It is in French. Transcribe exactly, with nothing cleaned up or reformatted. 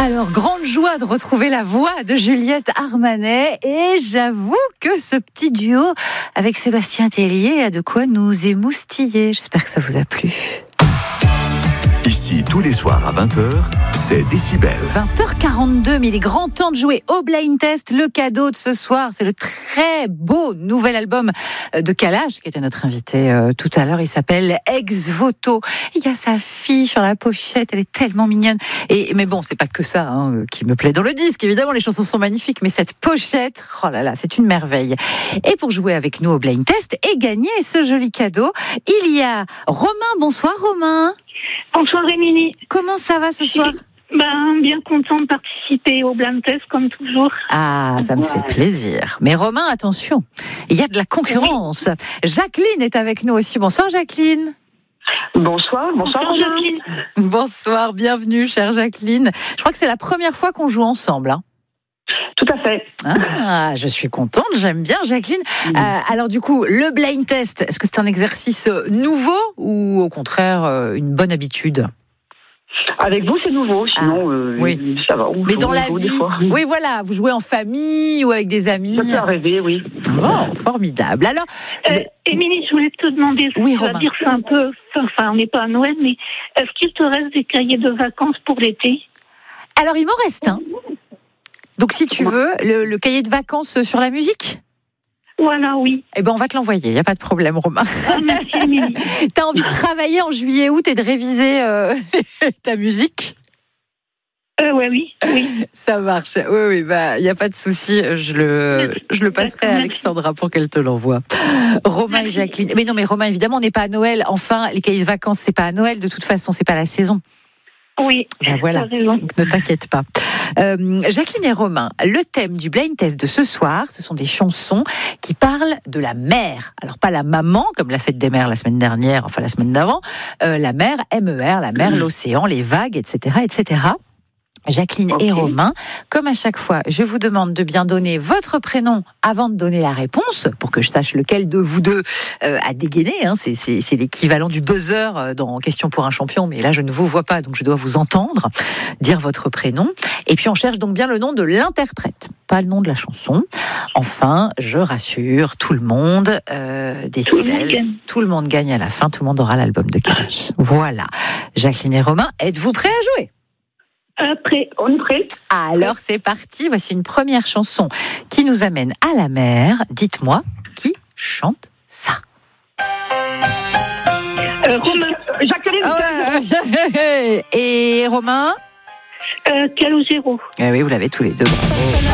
Alors, grande joie de retrouver la voix de Juliette Armanet et j'avoue que ce petit duo avec Sébastien Tellier a de quoi nous émoustiller. J'espère que ça vous a plu. Ici, tous les soirs à vingt heures, c'est Décibel. vingt heures quarante-deux, mais il est grand temps de jouer au Blind Test. Le cadeau de ce soir, c'est le très beau nouvel album de Kalash, qui était notre invité euh, tout à l'heure. Il s'appelle Ex Voto. Il y a sa fille sur la pochette, elle est tellement mignonne. Et, mais bon, c'est pas que ça hein, qui me plaît dans le disque. Évidemment, les chansons sont magnifiques, mais cette pochette, oh là là, c'est une merveille. Et pour jouer avec nous au Blind Test et gagner ce joli cadeau, il y a Romain. Bonsoir Romain. Bonsoir Émilie. Comment ça va ce soir ? Ben, bien content de participer au Blind Test comme toujours. Ah, ça me fait plaisir. Mais Romain, attention, il y a de la concurrence. Oui. Jacqueline est avec nous aussi. Bonsoir Jacqueline. Bonsoir, bonsoir, bonsoir Jacqueline. Bonsoir, bienvenue chère Jacqueline. Je crois que c'est la première fois qu'on joue ensemble. Hein. Tout à fait. Ah, je suis contente, j'aime bien Jacqueline. Mmh. Euh, alors du coup, le blind test, est-ce que c'est un exercice nouveau ou au contraire une bonne habitude ? Avec vous, c'est nouveau, sinon ah, euh, oui. ça va. Mais dans la vie, oui voilà, vous jouez en famille ou avec des amis. Ça peut arriver, oui. Bon, formidable. Alors, euh, le... Émilie, je voulais te demander, oui, tu vas dire c'est un peu, enfin on n'est pas à Noël, mais est-ce qu'il te reste des cahiers de vacances pour l'été ? Alors il m'en reste un. Donc, si tu veux, le, le cahier de vacances sur la musique ? Voilà, oui. Eh ben, on va te l'envoyer, il n'y a pas de problème, Romain. Ah, merci, Émilie. T'as envie de travailler en juillet-août et de réviser euh, ta musique ? Euh, ouais, oui, oui. Ça marche. Oui, oui, bah, il n'y a pas de souci. Je le, je le passerai à Alexandra pour qu'elle te l'envoie. Romain et Jacqueline. Mais non, mais Romain, évidemment, on n'est pas à Noël. Enfin, les cahiers de vacances, c'est pas à Noël. De toute façon, c'est pas la saison. Oui, ben voilà. Donc ne t'inquiète pas. Euh, Jacqueline et Romain, le thème du blind test de ce soir, ce sont des chansons qui parlent de la mer. Alors pas la maman, comme la fête des mers la semaine dernière, enfin la semaine d'avant. Euh, la mer, M E R, la mer, mmh. l'océan, les vagues, et cetera, et cetera. Jacqueline okay. et Romain, comme à chaque fois, je vous demande de bien donner votre prénom avant de donner la réponse, pour que je sache lequel de vous deux euh, a dégainé. Hein. C'est, c'est, c'est l'équivalent du buzzer dans Question pour un champion, mais là je ne vous vois pas, donc je dois vous entendre dire votre prénom. Et puis on cherche donc bien le nom de l'interprète, pas le nom de la chanson. Enfin, je rassure tout le monde, euh, Décibel, tout, tout le monde gagne à la fin, tout le monde aura l'album de Kalash. Voilà. Jacqueline et Romain, êtes-vous prêts à jouer ? Après, on est prêt. Alors c'est parti, voici une première chanson qui nous amène à la mer. Dites-moi, qui chante ça ? euh, Romain, Jacqueline. Oh, et Romain ? euh, Calogero. Eh oui, vous l'avez tous les deux. Bravo.